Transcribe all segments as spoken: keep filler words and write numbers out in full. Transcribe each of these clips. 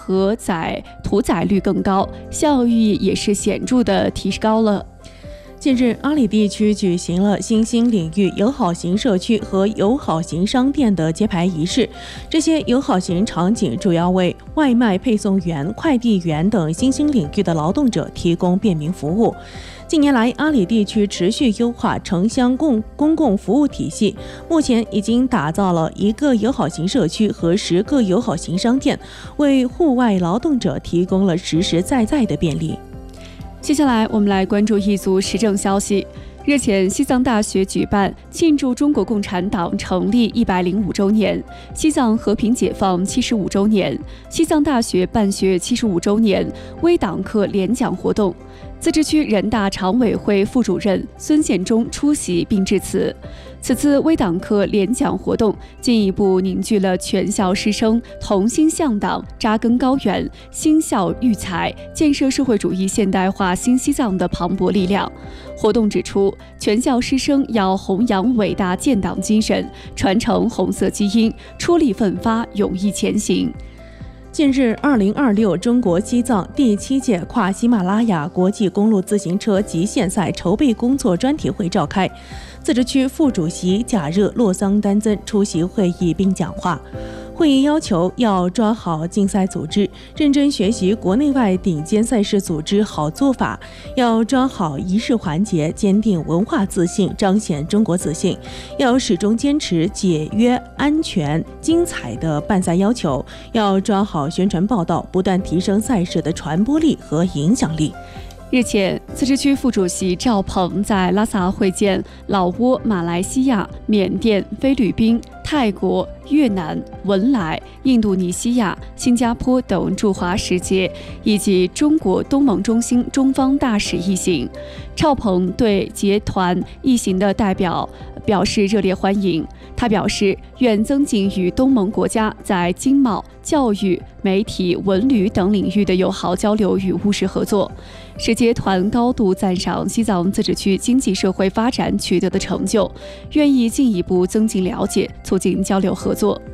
荷载屠宰率更高，效益也是显著的提高了。 近日，阿里地区举行了新兴领域友好型社区和友好型商店的揭牌仪式。这些友好型场景主要为外卖配送员、快递员等新兴领域的劳动者提供便民服务。近年来，阿里地区持续优化城乡共公共服务体系，目前已经打造了一个友好型社区和十个友好型商店，为户外劳动者提供了实实在在的便利。 接下来，我们来关注一组时政消息。日前，西藏大学举办庆祝中国共产党成立一百零五周年、西藏和平解放七十五周年、西藏大学办学七十五周年微党课联讲活动。自治区人大常委会副主任孙宪忠出席并致辞。此次微党课联讲活动进一步凝聚了全校师生同心向党、扎根高原、兴校育才、建设社会主义现代化新西藏的磅礴力量。活动指出，全校师生要弘扬伟大建党精神，传承红色基因，出力奋发，勇毅前行。 近日，二零二六中国西藏第七届跨喜马拉雅国际公路自行车极限赛筹备工作专题会召开，自治区副主席贾热洛桑丹增出席会议并讲话。会议要求要抓好竞赛组织，认真学习国内外顶尖赛事组织好做法，要抓好仪式环节，坚定文化自信，彰显中国自信，要始终坚持节约、安全、精彩的办赛要求，要抓好宣传报道，不断提升赛事的传播力和影响力。 日前，自治区副主席赵鹏在拉萨会见老挝、马来西亚、缅甸、菲律宾、泰国、越南、文莱、印度尼西亚、新加坡等驻华使节，以及中国东盟中心中方大使一行。赵鹏对结团一行的代表表示热烈欢迎。他表示，愿增进与东盟国家在经贸、教育、媒体、文旅等领域的友好交流与务实合作。使节团高度赞赏西藏自治区经济社会发展取得的成就，愿意进一步增进了解，促进交流合作。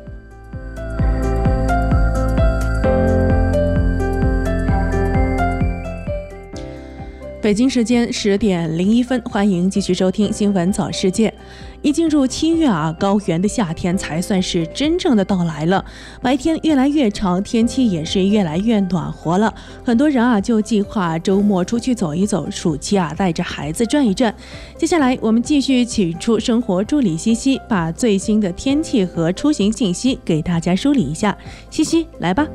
北京时间十点零一分，欢迎继续收听新闻早世界。一进入七月啊，高原的夏天才算是真正的到来了。白天越来越长，天气也是越来越暖和了。很多人啊就计划周末出去走一走，暑期啊带着孩子转一转。接下来我们继续请出生活助理西西，把最新的天气和出行信息给大家梳理一下。西西，来吧。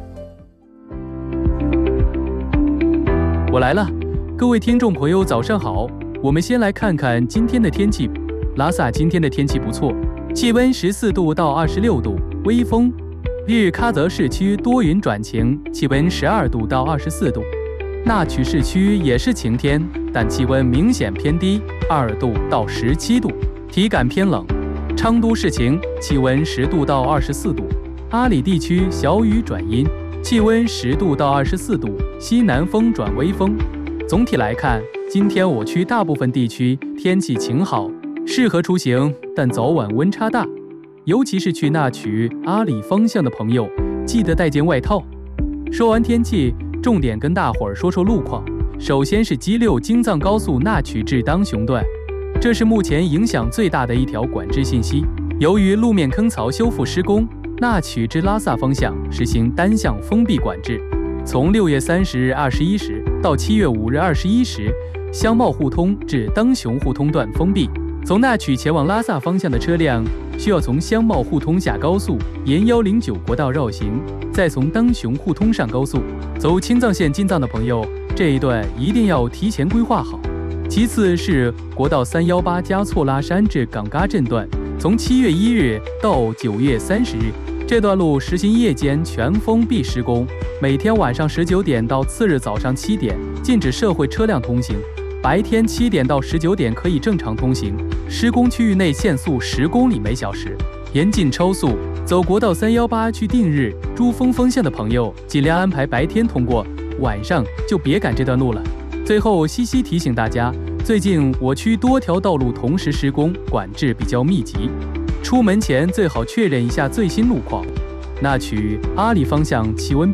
我来了。各位听众朋友早上好，我们先来看看今天的天气。拉萨今天的天气不错，气温十四度到二十六度，微风。日喀则市区多云转晴，气温十二度到二十四度。那曲市区也是晴天，但气温明显偏低，二度到十七度，体感偏冷。昌都市晴，气温十度到二十四度。阿里地区小雨转阴，气温十度到二十四度，西南风转微风。总体来看，今天我区大部分地区天气晴好，适合出行，但早晚温差大，尤其是去那曲、阿里方向的朋友，记得带件外套。说完天气，重点跟大伙儿说说路况。首先是 G 六 京藏高速那曲至当雄段，这是目前影响最大的一条管制信息。由于路面坑槽修复施工，那曲至拉萨方向实行单向封闭管制。从六月三十日二十一时到七月五日二十一时，香茂互通至当雄互通段封闭。从那曲前往拉萨方向的车辆需要从香茂互通下高速，沿一零九国道绕行，再从当雄互通上高速。走青藏线进藏的朋友，这一段一定要提前规划好。其次是国道三一八加措拉山至岗嘎镇段，从七月一日到九月三十日。这段路实行夜间全封闭施工，每天晚上十九点到次日早上七点禁止社会车辆通行，白天七点到十九点可以正常通行。施工区域内限速十公里每小时，严禁超速。走国道三一八去定日、珠峰方向的朋友，尽量安排白天通过，晚上就别赶这段路了。最后，西西提醒大家，最近我区多条道路同时施工，管制比较密集。出门前最好确认一下最新路况。那曲阿里方向气温